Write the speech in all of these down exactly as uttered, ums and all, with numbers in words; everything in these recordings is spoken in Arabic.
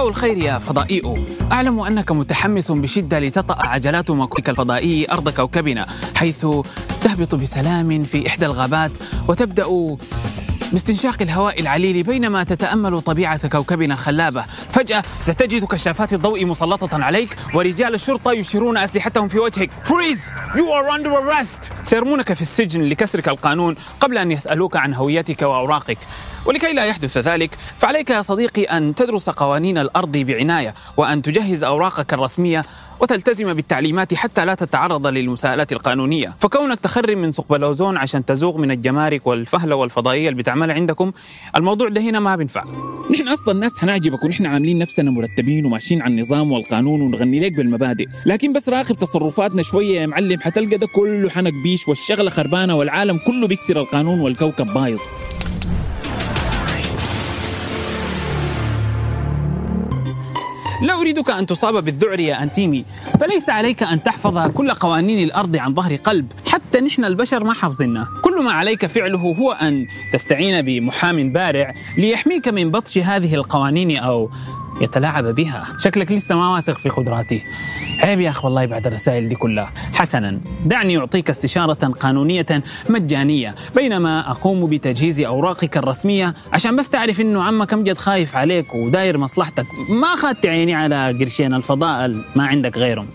مساء الخير يا فضائي. أعلم أنك متحمس بشدة لتطأ عجلات مكوكك الفضائي أرض كوكبنا، حيث تهبط بسلام في إحدى الغابات وتبدأ باستنشاق الهواء العليل بينما تتأمل طبيعة كوكبنا الخلابة. فجأة ستجد كشافات الضوء مسلطة عليك ورجال الشرطة يشيرون أسلحتهم في وجهك. Freeze! You are under arrest! سيرمونك في السجن لكسرك القانون قبل أن يسألوك عن هويتك وأوراقك. ولكي لا يحدث ذلك فعليك يا صديقي أن تدرس قوانين الأرض بعناية، وأن تجهز أوراقك الرسمية وتلتزم بالتعليمات حتى لا تتعرض للمساءلات القانونية. فكونك تخرم من ثقب الأوزون عشان تزوغ من الجمارك والفهلة والفضائية اللي بتعملها عندكم، الموضوع ده هنا ما بينفع. نحن أصلا الناس هنعجبك ونحن عاملين نفسنا مرتبين وماشيين على النظام والقانون ونغني لك بالمبادئ، لكن بس راقب تصرفاتنا شوية يا معلم حتلقى ده كله حنك بيش والشغلة خربانة والعالم كله بيكسر القانون والكوكب بايظ. لا أريدك أن تصاب بالذعر يا أنتيمي، فليس عليك أن تحفظ كل قوانين الأرض عن ظهر قلب، حتى نحن البشر ما حافظنا. كل ما عليك فعله هو أن تستعين بمحام بارع ليحميك من بطش هذه القوانين أو يتلاعب بها. شكلك لسه ما واثق في قدراتي. عيب يا أخ والله بعد الرسائل دي كلها. حسنا، دعني أعطيك استشارة قانونية مجانية بينما أقوم بتجهيز أوراقك الرسمية، عشان بس تعرف إنه عمك أمجد خايف عليك وداير مصلحتك، ما أخذت عيني على قرشين الفضاء ما عندك غيرهم.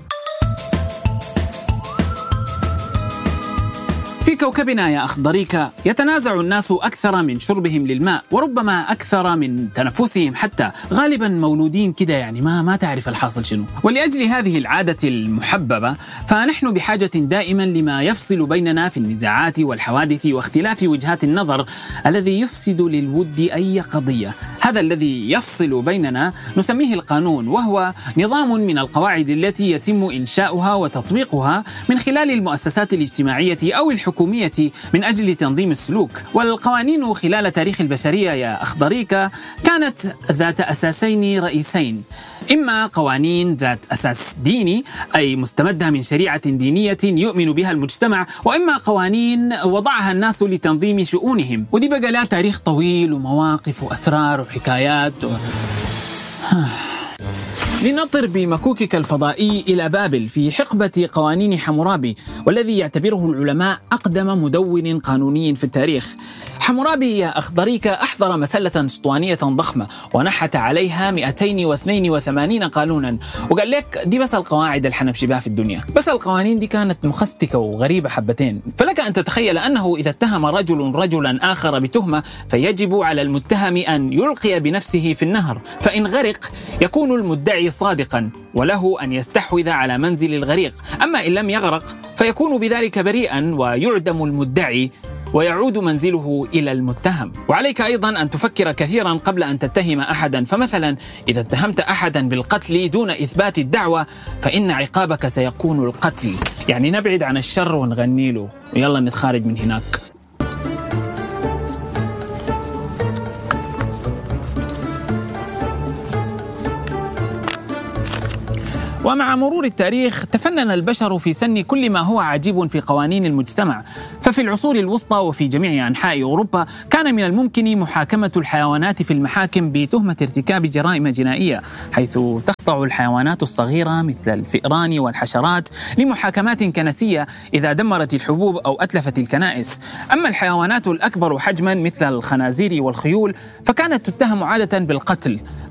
في كوكبنا يا أخضريكا يتنازع الناس أكثر من شربهم للماء، وربما أكثر من تنفسهم حتى. غالبا مولودين كده يعني ما ما تعرف الحاصل شنو. ولأجل هذه العادة المحببة فنحن بحاجة دائما لما يفصل بيننا في النزاعات والحوادث واختلاف وجهات النظر الذي يفسد للود أي قضية. هذا الذي يفصل بيننا نسميه القانون، وهو نظام من القواعد التي يتم إنشاؤها وتطبيقها من خلال المؤسسات الاجتماعية أو الحكومية من أجل تنظيم السلوك. والقوانين خلال تاريخ البشرية يا أخضريكا كانت ذات أساسين رئيسين، إما قوانين ذات أساس ديني أي مستمدة من شريعة دينية يؤمن بها المجتمع، وإما قوانين وضعها الناس لتنظيم شؤونهم. ودي بقى لها تاريخ طويل ومواقف وأسرار وحكايات و... لنطر بمكوكك الفضائي إلى بابل في حقبة قوانين حمورابي، والذي يعتبره العلماء أقدم مدون قانوني في التاريخ. حمورابي يا أخضريكا أحضر مسلة اسطوانية ضخمة ونحت عليها مئتين واثنين وثمانين قانونا، وقال لك دي بس القواعد اللي حنمشي بها في الدنيا. بس القوانين دي كانت مخستكة وغريبة حبتين. فلك أن تتخيل أنه إذا اتهم رجل رجلا آخر بتهمة فيجب على المتهم أن يلقي بنفسه في النهر، فإن غرق يكون المدعي صادقا وله أن يستحوذ على منزل الغريق، أما إن لم يغرق فيكون بذلك بريئا ويعدم المدعي ويعود منزله إلى المتهم. وعليك أيضا أن تفكر كثيرا قبل أن تتهم أحدا، فمثلا إذا اتهمت أحدا بالقتل دون إثبات الدعوة فإن عقابك سيكون القتل. يعني نبعد عن الشر ونغني له ويلا نتخارج من هناك. ومع مرور التاريخ تفنن البشر في سن كل ما هو عجيب في قوانين المجتمع. ففي العصور الوسطى وفي جميع أنحاء أوروبا كان من الممكن محاكمة الحيوانات في المحاكم بتهمة ارتكاب جرائم جنائية، حيث تخضع الحيوانات الصغيرة مثل الفئران والحشرات لمحاكمات كنسية إذا دمرت الحبوب أو أتلفت الكنائس. أما الحيوانات الأكبر حجما مثل الخنازير والخيول فكانت تتهم عادة بالقتل.